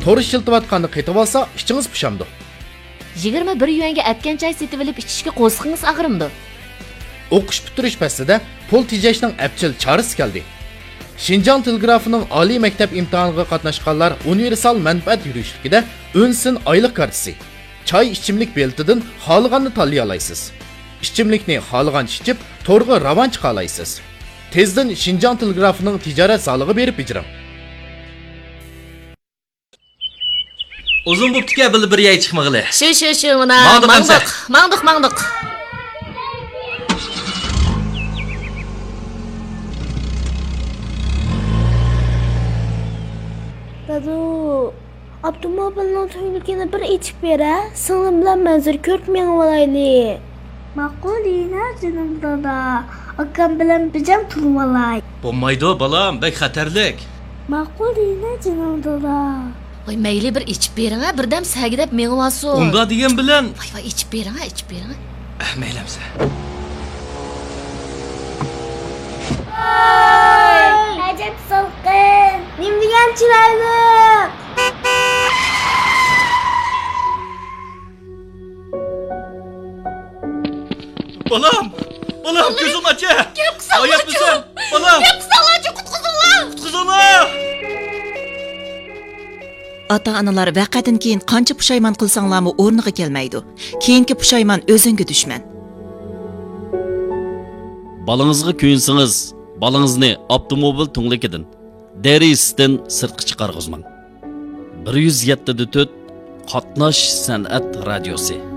to'ri shiltiyotganini qetib olsa, ichingiz pishamdi. 21 yuanga atgan choy setib olib ichishga qo'sqingiz og'rimdi. O'qish bitirish pastida pul tejashning apchil chorasi keldi. Şinjan Telegrafining oliy maktab imtihoniga qatnashganlar universal manfaat yurishligida o'nsin oylik kartasi, choy ichimlik beltidan xohlaganini tanlay olasiz. İchimlikni xohlagan ichib, to'rga ravon chiqa olasiz. Tezdan Şinjan Telegrafining tijorat solig'i berib bijiring. Uzun bo'pti-ku, bir yay chiqmag'ili. Shu, mana. Mangdiq. Dadu, avtomobilning to'yligini bir ichib bera, singlim bilan manzur ko'rib meni olayli. Ma'qulina jinim dada. Akam bilan bijam turib olay. Bo'lmaydi, balam, bek xatarlik. Ma'qulina jinim dada. Voy, mayli bir ichib bering, birdam sagidab meni olsin. Unda degan bilan. Voy, ichib bering. Maylamsa. Ajab salqin. Nim degan chiroyli. Balam, ko'zim acha. Oyoq misan? Balam. Qutqizinglar. Ota-onalar vaqadan keyin qancha pushaymon qilsanglarmi o'rniga kelmaydi. Keyingi pushaymon o'zingga dushman. Balangizga kuyinsangiz, balangizni avtomobil tunglikidan, derisidan sirtqa chiqarg'izmang. 107.4 Qatnash san'at radiosi.